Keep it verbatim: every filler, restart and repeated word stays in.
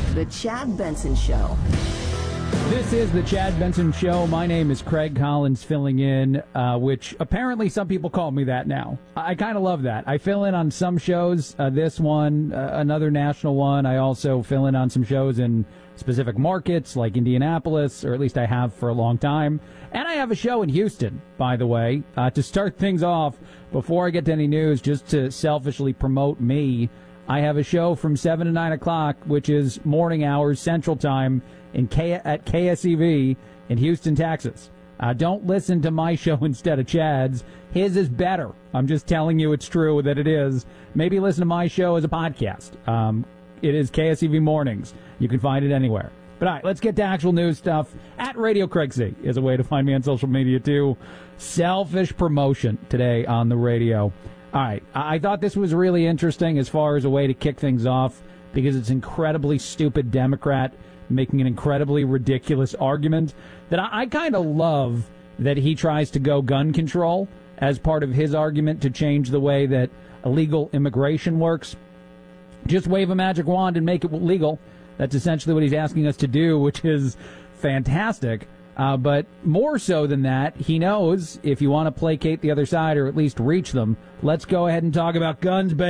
The Chad Benson Show. This is the Chad Benson Show. My name is Craig Collins, filling in, uh, which apparently some people call me that now. I kind of love that. I fill in on some shows, uh, this one, uh, another national one. I also fill in on some shows in specific markets like Indianapolis, or at least I have for a long time. And I have a show in Houston, by the way. Uh, to start things off, before I get to any news, just to selfishly promote me, I have a show from seven to nine o'clock, which is morning hours Central Time, in K- at K S E V in Houston, Texas. Uh, don't listen to my show instead of Chad's. His is better. I'm just telling you it's true that it is. Maybe listen to my show as a podcast. Um, it is K S E V Mornings. You can find it anywhere. But all right, let's get to actual news stuff. At Radio Craig C is a way to find me on social media, too. Selfish promotion today on the radio. All right, I thought this was really interesting as far as a way to kick things off because it's incredibly stupid Democrat making an incredibly ridiculous argument that I, I kind of love that he tries to go gun control as part of his argument to change the way that illegal immigration works. Just wave a magic wand and make it legal. That's essentially what he's asking us to do, which is fantastic. Uh, but more so than that, he knows if you want to placate the other side or at least reach them, let's go ahead and talk about guns, baby.